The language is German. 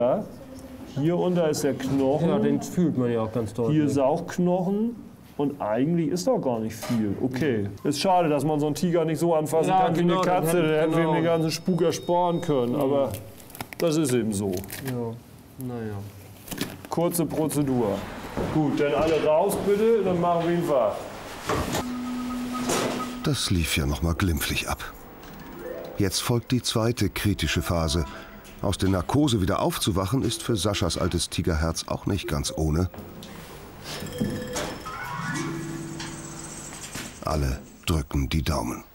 Ja, hier unter ist der Knochen. Ja, den fühlt man ja auch ganz deutlich. Hier ist auch Knochen. Und eigentlich ist doch gar nicht viel. Okay. Ist schade, dass man so einen Tiger nicht so anfassen kann wie eine Katze. Dann hätten wir ihm den ganzen Spuk ersparen können. Aber das ist eben so. Ja, naja. Kurze Prozedur. Gut, dann alle raus bitte, dann machen wir ihn wach. Das lief ja noch mal glimpflich ab. Jetzt folgt die zweite kritische Phase. Aus der Narkose wieder aufzuwachen, ist für Saschas altes Tigerherz auch nicht ganz ohne. Alle drücken die Daumen.